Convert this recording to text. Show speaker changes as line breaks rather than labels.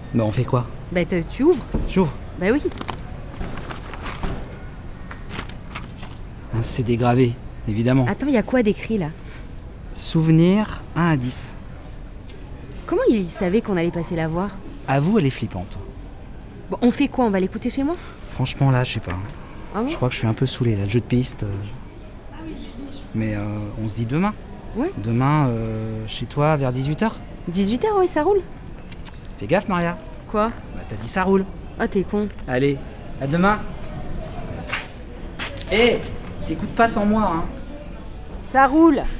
Bah on fait quoi?
Bah tu ouvres.
J'ouvre.
Bah oui.
Un CD gravé, évidemment.
Attends, il y a quoi d'écrit là?
Souvenir 1 à 10.
Comment il savait qu'on allait passer la voir?
Avoue, elle est flippante.
Bon, on fait quoi? On va l'écouter chez moi?
Franchement là, je sais pas.
Ah bon?
Je crois que je suis un peu saoulé là, le jeu de piste. Mais on se dit demain.
Ouais.
Demain, chez toi, vers 18h.
18h, ouais, ça roule.
Fais gaffe, Maria.
Quoi?
Bah t'as dit ça roule.
Ah, t'es con.
Allez, à demain. T'écoutes pas sans moi, hein.
Ça roule.